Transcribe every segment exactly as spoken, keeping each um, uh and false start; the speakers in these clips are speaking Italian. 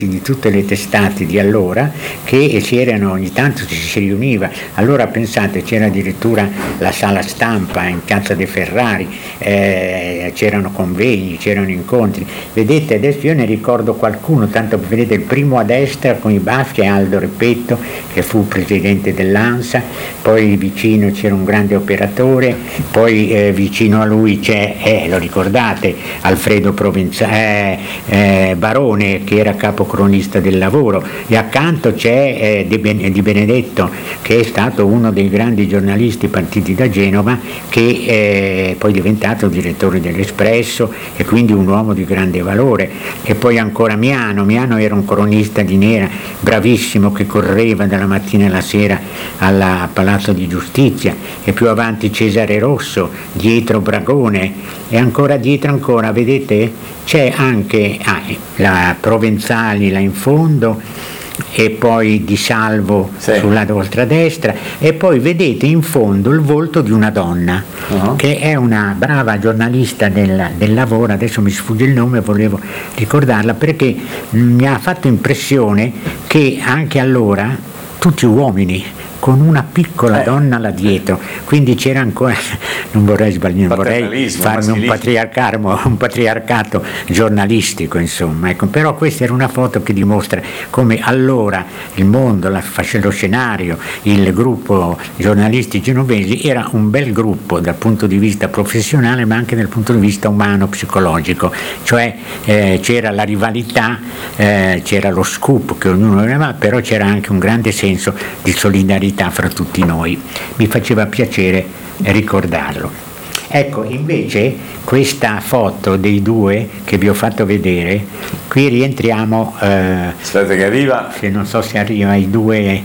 di tutte le testate di allora che c'erano, ogni tanto ci si riuniva. Allora pensate, c'era addirittura la sala stampa in Piazza dei Ferrari, eh, c'erano convegni, c'erano incontri. Vedete, adesso io ne ricordo qualcuno, tanto vedete il primo a destra con i baffi è Aldo Repetto, che fu presidente dell'ANSA, poi vicino c'era un grande operatore, poi eh, vicino a lui c'è, eh, lo ricordate, Alfredo Provenza, eh, eh, Barone, che era capo cronista del lavoro, e accanto c'è eh, Di Benedetto, che è stato uno dei grandi giornalisti partiti da Genova, che è poi diventato direttore dell'Espresso e quindi un uomo di grande valore. E poi ancora Miano, Miano era un cronista di nera bravissimo che correva dalla mattina alla sera al Palazzo di Giustizia, e più avanti Cesare Rosso, dietro Bragone, e ancora dietro ancora, vedete, c'è anche ah, la Provenzali là in fondo, e poi Di Salvo sì. sulla vostra destra, e poi vedete in fondo il volto di una donna uh-huh. che è una brava giornalista del, del lavoro, adesso mi sfugge il nome, volevo ricordarla perché mi ha fatto impressione che anche allora tutti uomini con una piccola eh. donna là dietro, quindi c'era ancora, non vorrei sbagliare, non vorrei farmi un patriarcato, un patriarcato giornalistico, insomma, ecco. Però questa era una foto che dimostra come allora il mondo, la, lo scenario, il gruppo giornalisti genovesi era un bel gruppo dal punto di vista professionale, ma anche dal punto di vista umano, psicologico, cioè eh, c'era la rivalità, eh, c'era lo scoop che ognuno aveva, però c'era anche un grande senso di solidarietà fra tutti noi. Mi faceva piacere ricordarlo. Ecco, invece questa foto dei due che vi ho fatto vedere, qui rientriamo, eh, aspetta che arriva, se non so se arriva i due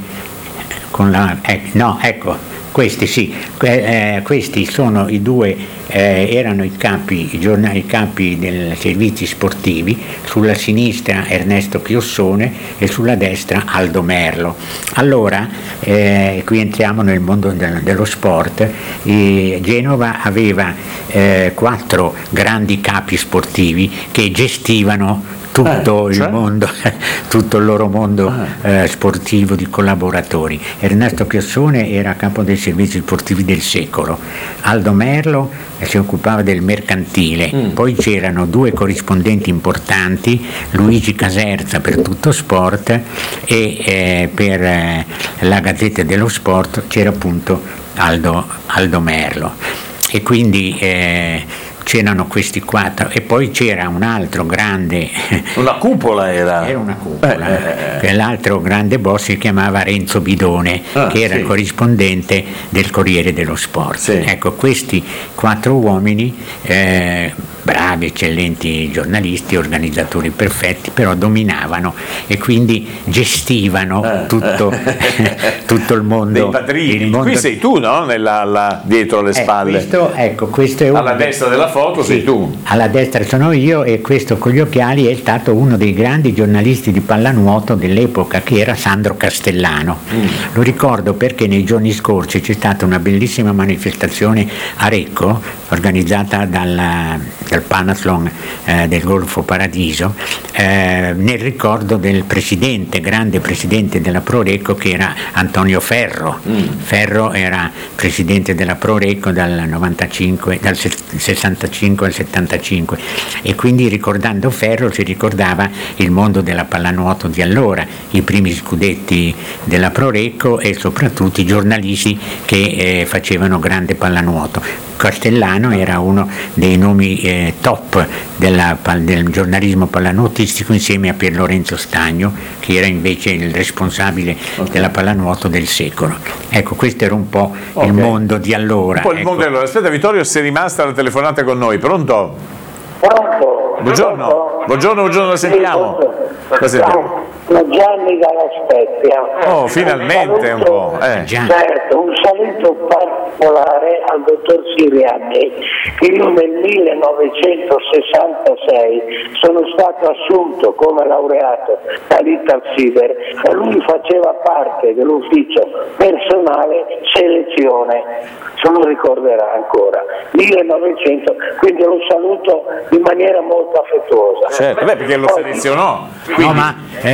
con la, eh, no, ecco, questi sì, eh, questi sono i due, eh, erano i capi, i, giornali, i capi dei servizi sportivi, sulla sinistra Ernesto Chiossone e sulla destra Aldo Merlo. Allora, eh, qui entriamo nel mondo del, dello sport. E Genova aveva eh, quattro grandi capi sportivi che gestivano tutto, eh, cioè? il mondo, tutto il loro mondo ah. eh, sportivo di collaboratori. Ernesto Chiossone era capo dei servizi sportivi del secolo, Aldo Merlo si occupava del mercantile, mm. poi c'erano due corrispondenti importanti, Luigi Caserza per Tutto Sport e eh, per eh, la Gazzetta dello Sport c'era appunto Aldo, Aldo Merlo, e quindi eh, c'erano questi quattro, e poi c'era un altro grande, una cupola era era una cupola, eh, eh, l'altro grande boss si chiamava Renzo Bidone, ah, che era sì. il corrispondente del Corriere dello Sport. Sì. Ecco, questi quattro uomini, eh, bravi, eccellenti giornalisti, organizzatori perfetti, però dominavano e quindi gestivano eh, tutto, eh. tutto il mondo. Dei padrini. Il mondo... Qui sei tu, no? Nella, la, dietro le eh, spalle. Questo, ecco, questo è uno alla destra della foto sì, sei tu. Alla destra sono io, e questo con gli occhiali è stato uno dei grandi giornalisti di pallanuoto dell'epoca, che era Sandro Castellano. Mm. Lo ricordo perché nei giorni scorsi c'è stata una bellissima manifestazione a Recco, organizzata dal, dal Panathlon eh, del Golfo Paradiso, eh, nel ricordo del presidente, grande presidente della Prorecco, che era Antonio Ferro. Mm. Ferro era presidente della Prorecco dal novantacinque, dal sessantacinque al settantacinque, e quindi ricordando Ferro si ricordava il mondo della pallanuoto di allora, i primi scudetti della Prorecco e soprattutto i giornalisti che eh, facevano grande pallanuoto. Castellano era uno dei nomi eh, top della, del giornalismo pallanuotistico, insieme a Pier Lorenzo Stagno, che era invece il responsabile okay. della pallanuoto del secolo. Ecco, questo era un po' okay. il mondo di allora. Un po' il ecco. mondo di allora. Aspetta, Vittorio, sei rimasta alla telefonata con noi, pronto? Pronto? Buongiorno, Pronto? buongiorno, buongiorno, la sentiamo. La sentiamo. Sono Gianni dalla Spezia. Oh, finalmente un, saluto, un po'. Eh. Certo, un saluto particolare al dottor Siriani, che io nel millenovecentosessantasei sono stato assunto come laureato dall'Ital Sider, e lui faceva parte dell'ufficio personale selezione, se lo ricorderà ancora, millenovecento, quindi lo saluto in maniera molto affettuosa. Certo, beh, perché lo selezionò. Quindi... No, ma, eh,